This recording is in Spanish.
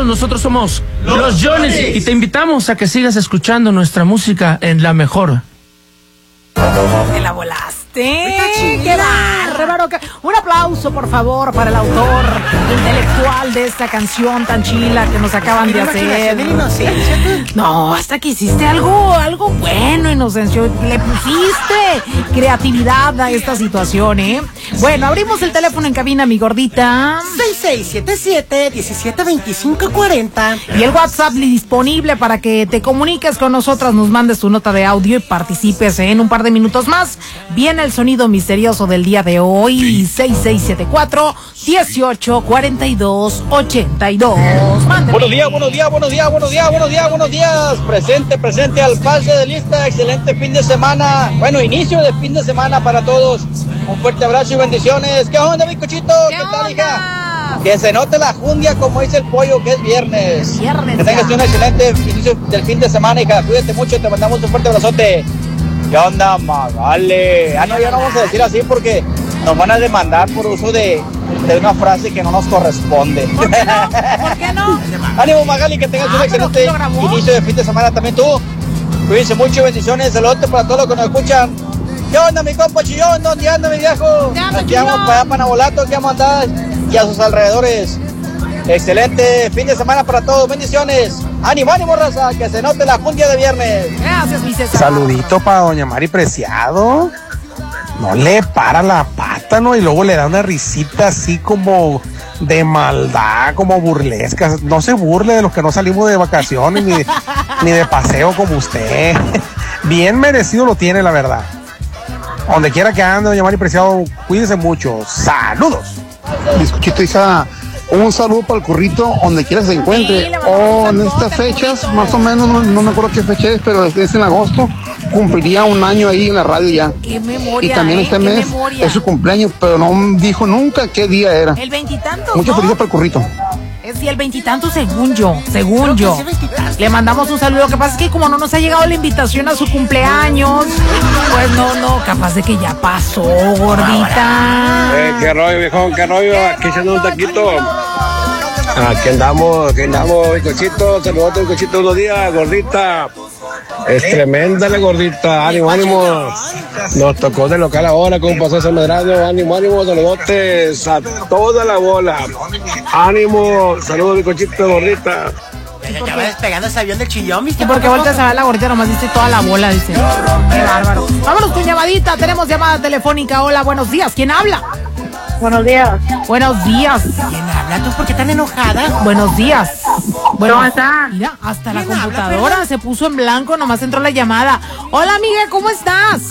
nosotros somos los Johnnies y te invitamos a que sigas escuchando nuestra música en La Mejor. Te la volaste. ¡Qué bárbaro! Un aplauso, por favor, para el autor intelectual de esta canción tan chila que nos acaban de hacer. No, hasta que hiciste algo bueno, Inocencio. Le pusiste creatividad a esta situación, ¿eh? Bueno, abrimos el teléfono en cabina, mi gordita. 6677-172540. Y el WhatsApp disponible para que te comuniques con nosotras, nos mandes tu nota de audio y participes en un par de minutos más. Viene el sonido misterioso del día de hoy, 6674-1842-82. Buenos días. Presente al pase de lista. Excelente fin de semana. Bueno, inicio de fin de semana para todos. Un fuerte abrazo y bendiciones. ¿Qué onda, mi cochito? ¿Qué tal, hija? Que se note la jundia, como dice el pollo, que es viernes. Que tengas un excelente inicio del fin de semana, hija. Cuídate mucho, te mandamos un fuerte abrazote. ¿Qué onda, Magali? No, ya no vamos a decir así porque nos van a demandar por uso de una frase que no nos corresponde. ¿Por qué no? ¿Por qué no? Ánimo, Magali, que tengas un excelente inicio de fin de semana también tú. Cuídense mucho, bendiciones, saludos para todos los que nos escuchan. ¿Qué onda, mi compa Chillón? ¿Dónde anda, mi viejo? Aquí vamos para allá, para Nabolato, aquí vamos a andar y a sus alrededores. Excelente fin de semana para todos, bendiciones. Ánimo, raza, que se note la jundia de viernes. Gracias, mi César. Saludito para doña Mari Preciado. No le para la pata, ¿no? Y luego le da una risita así como de maldad, como burlesca. No se burle de los que no salimos de vacaciones ni de paseo como usted. Bien merecido lo tiene, la verdad. Donde quiera que ande, doña Mari Preciado, cuídense mucho. ¡Saludos! Escuchito, hija. Un saludo para el currito, donde quiera se encuentre. En estas fechas, más o menos, no me acuerdo qué fecha es, pero es en agosto, cumpliría un año ahí en la radio ya. ¡Qué memoria! Y también este mes es su cumpleaños, pero no dijo nunca qué día era. El veintitantos. Muchas felicidades para el currito. Es el veintitantos, según yo. Le mandamos un saludo. Lo que pasa es que como no nos ha llegado la invitación a su cumpleaños, pues no, capaz de que ya pasó, gordita. Qué rollo, viejón, qué rollo. Aquí echando un taquito. Aquí andamos, bizcochito. Saludos, bizcochito, unos días, gordita. Es tremenda la gordita, ánimo. Nos tocó de local ahora con pasó ese Medrano, ánimo, saludotes a toda la bola. Ánimo, saludos, bizcochito, gordita. Ya va despegando ese avión del Chillón, ¿viste? ¿Y por qué volteas a ver la gordita? Nomás dice toda la bola, dice. Qué bárbaro. Vámonos con llamadita, tenemos llamada telefónica. Hola, buenos días, ¿quién habla? Buenos días. Buenos días. ¿Quién habla? ¿Tú por qué tan enojada? Buenos días. Bueno, ¿Cómo están? Mira, hasta la computadora se puso en blanco, nomás entró la llamada. Hola, amiga, ¿cómo estás?